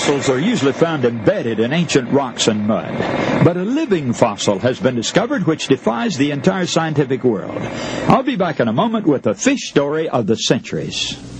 Fossils are usually found embedded in ancient rocks and mud. But a living fossil has been discovered which defies the entire scientific world. I'll be back in a moment with the fish story of the centuries.